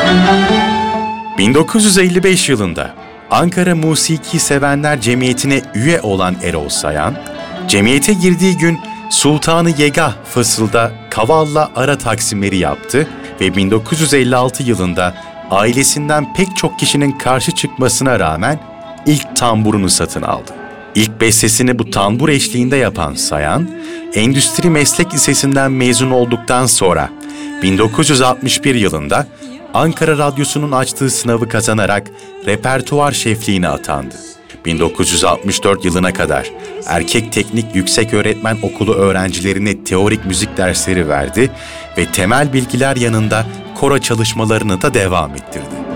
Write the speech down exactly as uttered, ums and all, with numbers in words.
bin dokuz yüz elli beş yılında Ankara Musiki Sevenler Cemiyeti'ne üye olan Erol Sayan, cemiyete girdiği gün Sultanı Yegah Fasıl'da Kavalla ara taksimleri yaptı ve bin dokuz yüz elli altı yılında ailesinden pek çok kişinin karşı çıkmasına rağmen ilk tamburunu satın aldı. İlk bestesini bu tambur eşliğinde yapan Sayan, Endüstri Meslek Lisesi'nden mezun olduktan sonra bin dokuz yüz altmış bir yılında Ankara Radyosu'nun açtığı sınavı kazanarak repertuar şefliğine atandı. bin dokuz yüz altmış dört yılına kadar Erkek Teknik Yükseköğretmen Okulu öğrencilerine teorik müzik dersleri verdi ve temel bilgiler yanında koro çalışmalarını da devam ettirdi.